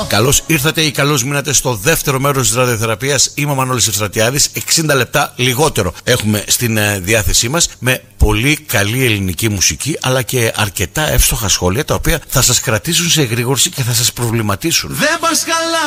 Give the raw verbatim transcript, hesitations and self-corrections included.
Καλώς ήρθατε ή καλώς μείνατε στο δεύτερο μέρος της ραδιοθεραπείας. Είμαι ο Μανώλης Ευστρατιάδης. εξήντα λεπτά λιγότερο έχουμε στην ε, διάθεσή μας, με πολύ καλή ελληνική μουσική, αλλά και αρκετά εύστοχα σχόλια, τα οποία θα σας κρατήσουν σε εγρήγορση και θα σας προβληματίσουν. Δεν πας καλά.